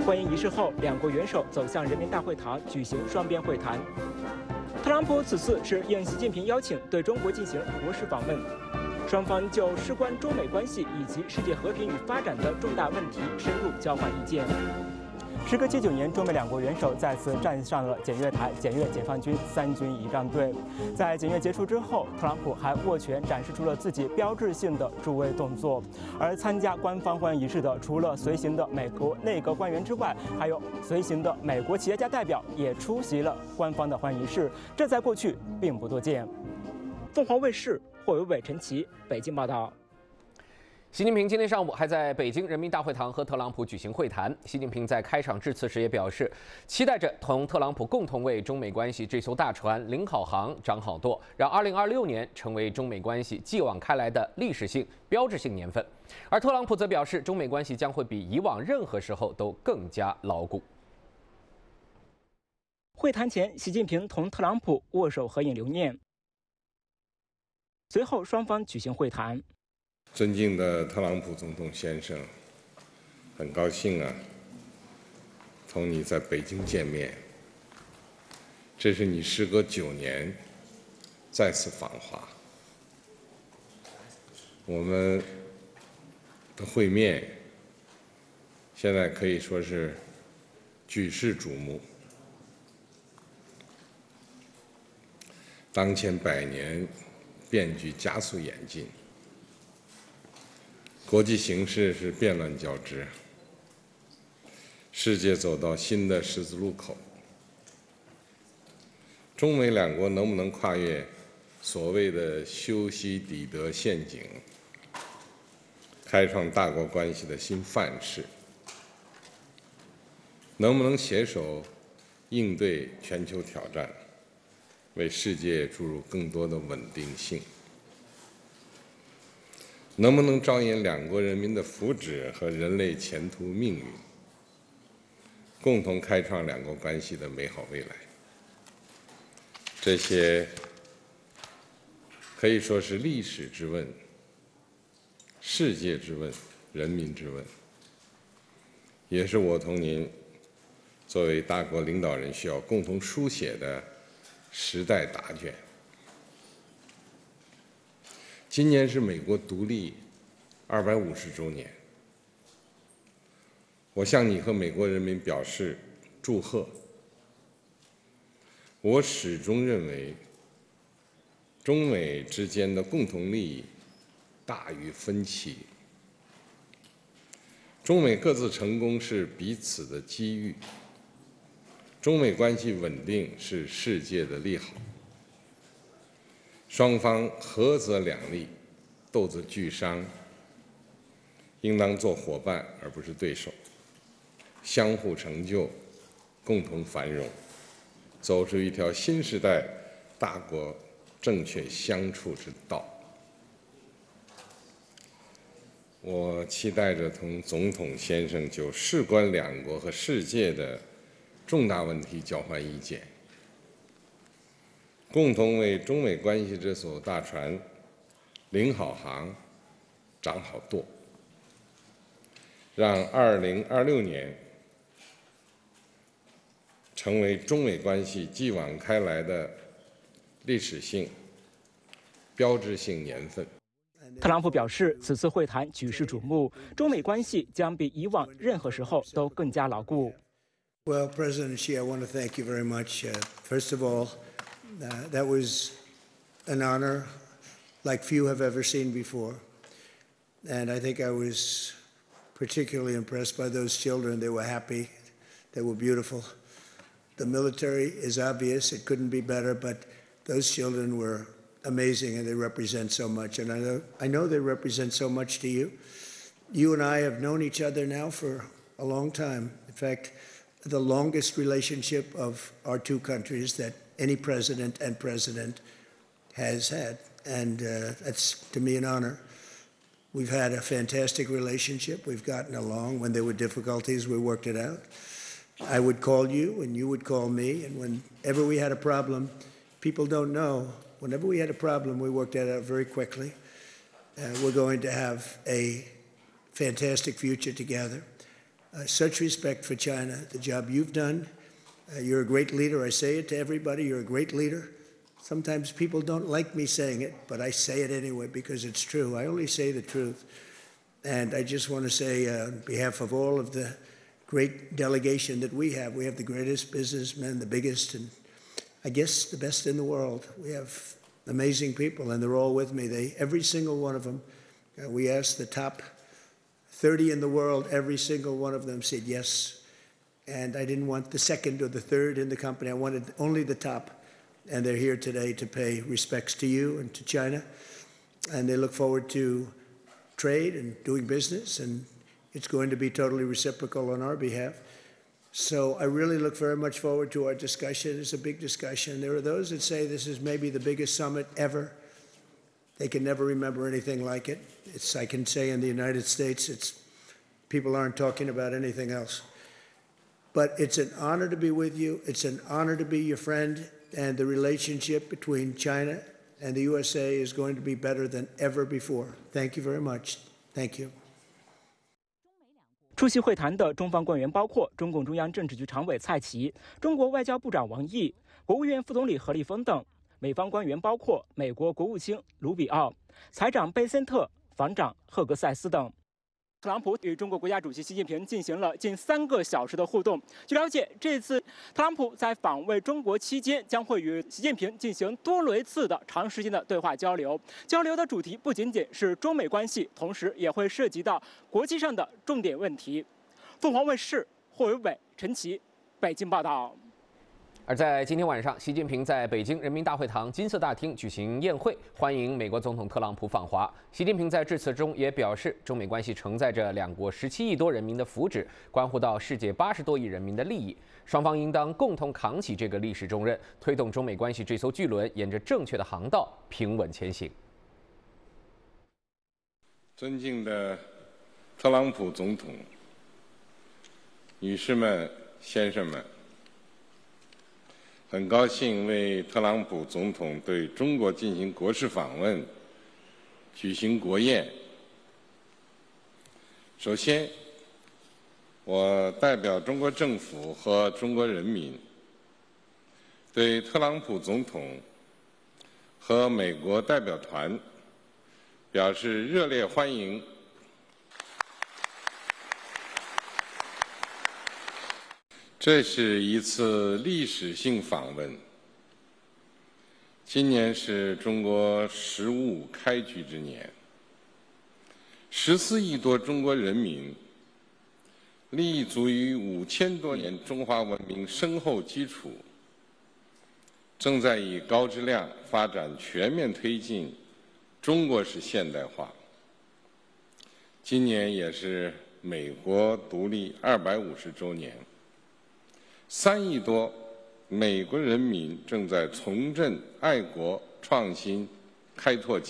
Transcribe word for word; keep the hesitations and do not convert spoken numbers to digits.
欢迎仪式后，两国元首走向人民大会堂举行双边会谈。特朗普此次是应习近平邀请对中国进行国事访问，双方就事关中美关系以及世界和平与发展的重大问题深入交换意见。 时隔七九年，中美两国元首再次站上了检阅台，检阅解放军三军仪仗队。在检阅结束之后，特朗普还握拳展示出了自己标志性的助威动作。而参加官方欢迎仪式的，除了随行的美国内阁官员之外，还有随行的美国企业家代表也出席了官方的欢迎仪式，这在过去并不多见。凤凰卫视霍伟伟、陈奇北京报道。 习近平今天上午还在北京人民大会堂和特朗普举行会谈。习近平在开场致辞时也表示，期待着同特朗普共同为中美关系这艘大船领好航、掌好舵，让二零二六年成为中美关系继往开来的历史性、标志性年份。而特朗普则表示，中美关系将会比以往任何时候都更加牢固。 会谈前，习近平同特朗普握手合影留念，随后双方举行会谈。 尊敬的特朗普总统先生，很高兴啊，同你在北京见面。这是你时隔九年再次访华，我们的会面现在可以说是举世瞩目。当前百年变局加速演进。 国际形势是变乱交织，世界走到新的十字路口。中美两国能不能跨越所谓的修昔底德陷阱，开创大国关系的新范式？能不能携手应对全球挑战，为世界注入更多的稳定性？ 能不能着眼两国人民的福祉和人类前途命运，共同开创两国关系的美好未来？这些可以说是历史之问、世界之问、人民之问，也是我同您作为大国领导人需要共同书写的时代答卷。 今年是美国独立二百五十周年，我向你和美国人民表示祝贺。我始终认为，中美之间的共同利益大于分歧，中美各自成功是彼此的机遇，中美关系稳定是世界的利好。 双方合则两利，斗则俱伤，应当做伙伴而不是对手，相互成就，共同繁荣，走出一条新时代大国正确相处之道。我期待着同总统先生就事关两国和世界的重大问题交换意见。 共同为中美关系这艘大船领好航、掌好舵，让二零二六年成为中美关系继往开来的历史性、标志性年份。 特朗普表示，此次会谈举世瞩目，中美关系将比以往任何时候都更加牢固。 Well, President Xi, I want to thank you very much. Uh, first of all. Uh, that was an honor like few have ever seen before. And I think I was particularly impressed by those children. They were happy. They were beautiful. The military is obvious. It couldn't be better, but those children were amazing, and they represent so much. And I know, I know they represent so much to you. You and I have known each other now for a long time. In fact, the longest relationship of our two countries that any president and president has had. And uh, that's, to me, an honor. We've had a fantastic relationship. We've gotten along. When there were difficulties, we worked it out. I would call you, and you would call me. And whenever we had a problem, people don't know, whenever we had a problem, we worked that out very quickly. Uh, we're going to have a fantastic future together. uh, such respect for China, the job you've done. Uh, you're a great leader. I say it to everybody. You're a great leader. Sometimes people don't like me saying it, but I say it anyway because it's true. I only say the truth. And I just want to say, uh, on behalf of all of the great delegation that we have, we have the greatest businessmen, the biggest, and I guess the best in the world. We have amazing people, and they're all with me. They, every single one of them, uh, we asked the top thirty in the world, every single one of them said yes. And I didn't want the second or the third in the company. I wanted only the top. And they're here today to pay respects to you and to China. And they look forward to trade and doing business, and it's going to be totally reciprocal on our behalf. So I really look very much forward to our discussion. It's a big discussion. There are those that say this is maybe the biggest summit ever. They can never remember anything like it. It's, I can say in the United States, it's, people aren't talking about anything else. But it's an honor to be with you. It's an honor to be your friend. And the relationship between China and the U S A is going to be better than ever before. Thank you very much. Thank you. 出席会谈的中方官员包括中共中央政治局常委蔡奇、中国外交部长王毅、国务院副总理何立峰等。美方官员包括美国国务卿卢比奥、财长贝森特、防长赫格塞斯等。特朗普与中国国家主席习近平进行了近三个小时的互动。据了解，这次特朗普在访问中国期间，将会与习近平进行多轮次的长时间的对话交流。交流的主题不仅仅是中美关系，同时也会涉及到国际上的重点问题。凤凰卫视霍维伟、陈奇，北京报道。 而在今天晚上，习近平在北京人民大会堂金色大厅举行宴会，欢迎美国总统特朗普访华。习近平在致辞中也表示，中美关系承载着两国十七亿多人民的福祉，关乎到世界八十多亿人民的利益，双方应当共同扛起这个历史重任，推动中美关系这艘巨轮沿着正确的航道平稳前行。 尊敬的特朗普总统、女士们、先生们。很高兴为特朗普总统对中国进行国事访问举行国宴。首先，我代表中国政府和中国人民，对特朗普总统和美国代表团表示热烈欢迎。这是一次历史性访问。今年是中国“十五”开局之年，十四亿多中国人民立足于五千多年中华文明深厚基础，正在以高质量发展全面推进中国式现代化。今年也是美国独立二百五十周年。三亿多美国人民正在重振爱国、创新、开拓